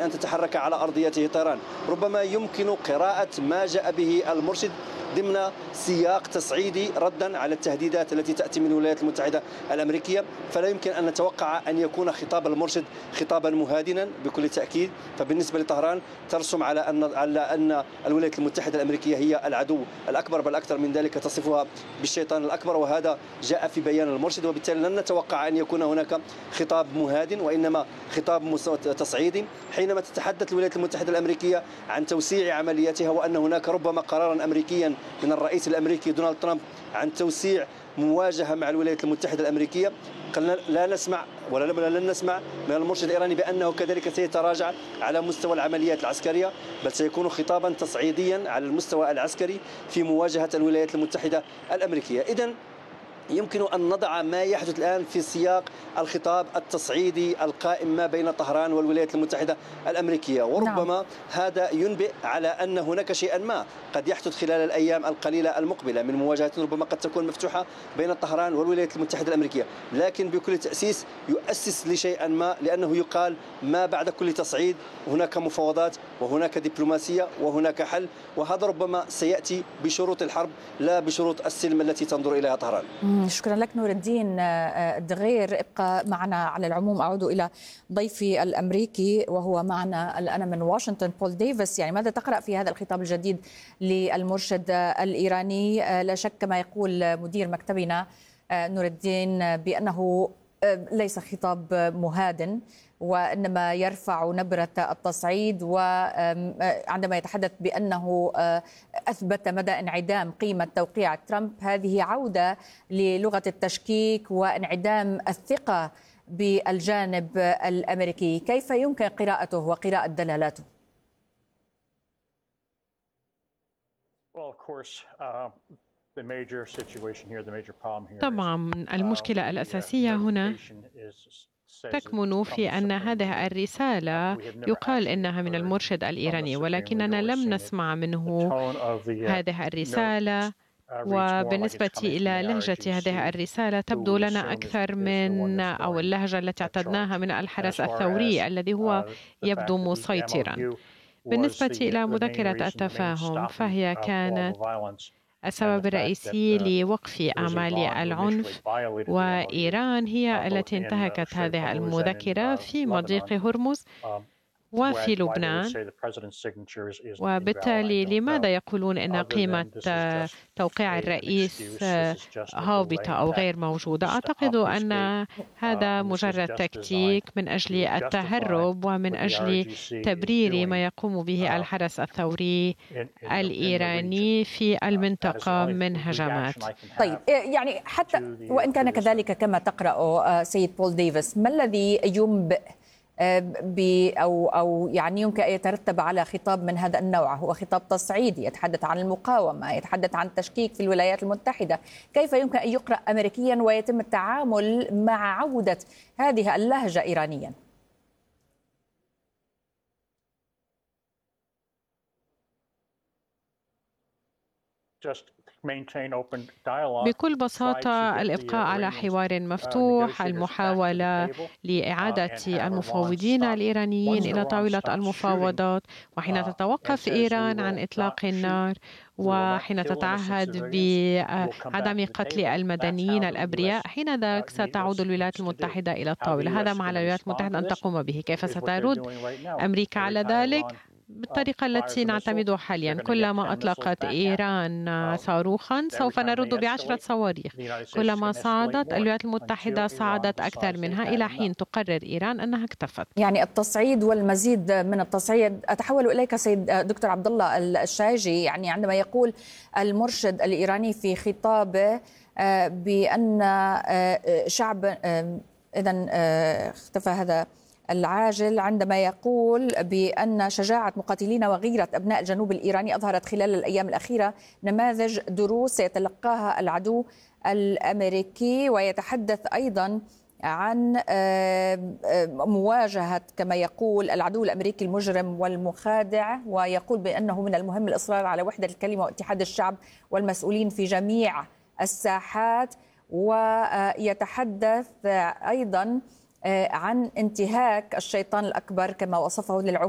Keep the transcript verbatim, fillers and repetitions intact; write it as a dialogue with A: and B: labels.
A: أن تتحرك على أرضيته طيران. ربما يمكن قراءة ما جاء به المرشد ضمن سياق تصعيدي ردا على التهديدات التي تأتي من الولايات المتحدة الأمريكية، فلا يمكن أن نتوقع أن يكون خطاب المرشد خطابا مهادنا بكل تأكيد. فبالنسبة لطهران ترسم على أن على أن الولايات المتحدة الأمريكية هي العدو الأكبر، بل أكثر من ذلك تصفها بالشيطان الأكبر، وهذا جاء في بيان المرشد. وبالتالي لن نتوقع أن يكون هناك خطاب مهادن، وإنما خطاب تصعيدي حينما تتحدث الولايات المتحدة الأمريكية عن توسيع عملياتها، وأن هناك ربما قرارا أمريكيا من الرئيس الأمريكي دونالد ترامب عن توسيع مواجهة مع الولايات المتحدة الأمريكية. لا نسمع ولا لن نسمع من المرشد الإيراني بأنه كذلك سيتراجع على مستوى العمليات العسكرية، بل سيكون خطابا تصعيديا على المستوى العسكري في مواجهة الولايات المتحدة الأمريكية. إذن يمكن أن نضع ما يحدث الآن في سياق الخطاب التصعيدي القائم ما بين طهران والولايات المتحدة الأمريكية، وربما نعم. هذا ينبئ على أن هناك شيئا ما قد يحدث خلال الأيام القليلة المقبلة من مواجهة ربما قد تكون مفتوحة بين طهران والولايات المتحدة الأمريكية، لكن بكل تأسيس يؤسس لشيئا ما، لأنه يقال ما بعد كل تصعيد هناك مفاوضات وهناك دبلوماسية وهناك حل، وهذا ربما سيأتي بشروط الحرب لا بشروط السلم التي تنظر إليها طهران.
B: شكرا لك نور الدين دغير. ابقى معنا على العموم. أعود إلى ضيفي الأمريكي وهو معنا الآن من واشنطن بول ديفيس. يعني ماذا تقرأ في هذا الخطاب الجديد للمرشد الإيراني؟ لا شك كما يقول مدير مكتبنا نور الدين بأنه ليس خطاب مهادن، وإنما يرفع نبرة التصعيد، وعندما يتحدث بأنه أثبت مدى انعدام قيمة توقيع ترامب، هذه عودة للغة التشكيك وانعدام الثقة بالجانب الأمريكي. كيف يمكن قراءته وقراءة دلالاته؟
C: طبعا المشكلة الأساسية هنا تكمن في أن هذه الرسالة يقال إنها من المرشد الإيراني، ولكننا لم نسمع منه هذه الرسالة. وبالنسبة إلى لهجة هذه الرسالة تبدو لنا أكثر من أو اللهجة التي اعتدناها من الحرس الثوري الذي هو يبدو مسيطرا. بالنسبة إلى مذكرة التفاهم فهي كانت السبب الرئيسي لوقف أعمال العنف، وإيران هي التي انتهكت هذه المذكرة في مضيق هرمز وفي لبنان. وبالتالي لماذا يقولون أن قيمة توقيع الرئيس هابطة أو غير موجودة؟ أعتقد أن هذا مجرد تكتيك من أجل التهرب ومن أجل تبرير ما يقوم به الحرس الثوري الإيراني في المنطقة من هجمات.
B: طيب، يعني حتى وإن كان كذلك كما تقرأ سيد بول ديفيس، ما الذي ينبئ أو أو يعني يمكن أن يترتب على خطاب من هذا النوع؟ هو خطاب تصعيدي يتحدث عن المقاومة، يتحدث عن التشكيك في الولايات المتحدة. كيف يمكن أن يقرأ أمريكيا ويتم التعامل مع عودة هذه اللهجة إيرانيا؟
C: بكل بساطة الإبقاء على حوار مفتوح، المحاولة لإعادة المفاوضين الإيرانيين إلى طاولة المفاوضات، وحين تتوقف إيران عن إطلاق النار وحين تتعهد بعدم قتل المدنيين الأبرياء، حين ذاك ستعود الولايات المتحدة إلى الطاولة. هذا مع الولايات المتحدة أن تقوم به. كيف سترد أمريكا على ذلك؟ بالطريقة التي نعتمدها حاليا، كلما أطلقت إيران صاروخا سوف نرد بعشرة صواريخ، كلما صعدت الولايات المتحدة صعدت أكثر منها، إلى حين تقرر إيران أنها اكتفت.
B: يعني التصعيد والمزيد من التصعيد. أتحول إليك سيد دكتور عبد الله الشايجي. يعني عندما يقول المرشد الإيراني في خطابه بأن شعب إذن اختفى هذا العاجل، عندما يقول بأن شجاعة مقاتلين وغيرة أبناء الجنوب الإيراني أظهرت خلال الأيام الأخيرة نماذج دروس سيتلقاها العدو الأمريكي، ويتحدث أيضا عن مواجهة كما يقول العدو الأمريكي المجرم والمخادع، ويقول بأنه من المهم الإصرار على وحدة الكلمة واتحاد الشعب والمسؤولين في جميع الساحات، ويتحدث أيضا عن انتهاك الشيطان الأكبر كما وصفه للعقوبة